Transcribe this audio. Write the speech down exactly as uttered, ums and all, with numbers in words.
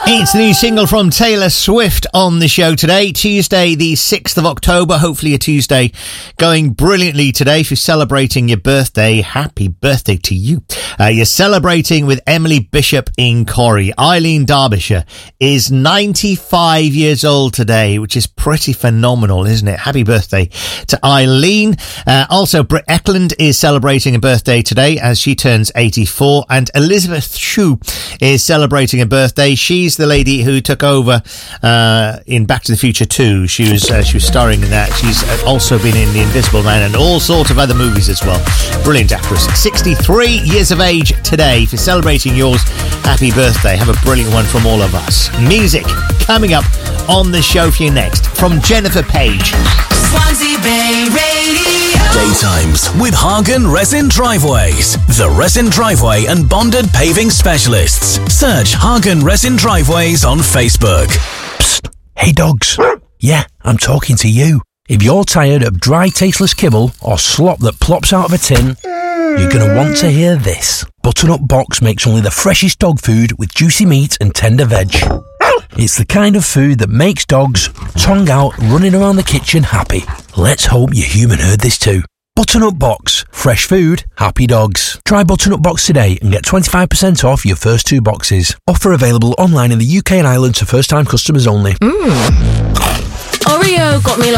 It's the new single from Taylor Swift on the show today, Tuesday the sixth of October. Hopefully a Tuesday going brilliantly today. If you're celebrating your birthday, happy birthday to you. Uh, you're celebrating with Emily Bishop in Corrie. Eileen Derbyshire is ninety-five years old today, which is pretty phenomenal, isn't it? Happy birthday to Eileen. Uh, also, Britt Eklund is celebrating a birthday today as she turns eighty-four. And Elizabeth Shue is celebrating a birthday. She's the lady who took over uh, in Back to the Future two. She was uh, she was starring in that. She's also been in The Invisible Man and all sorts of other movies as well. Brilliant actress. sixty-three years of age today. If you're celebrating yours, happy birthday. Have a brilliant one from all of us. Music coming up on the show for you next from Jennifer Page. Swansea Bay Radio. Daytimes with Hagen Resin Driveways. The Resin Driveway and Bonded Paving Specialists. Search Hagen Resin Driveways on Facebook. Psst. Hey dogs. Yeah, I'm talking to you. If you're tired of dry, tasteless kibble or slop that plops out of a tin, you're going to want to hear this. Butternut Box makes only the freshest dog food with juicy meat and tender veg. It's the kind of food that makes dogs, tongue out, running around the kitchen happy. Let's hope your human heard this too. Butternut Box. Fresh food, happy dogs. Try Butternut Box today and get twenty-five percent off your first two boxes. Offer available online in the U K and Ireland to first-time customers only. Mmm. Oreo got me like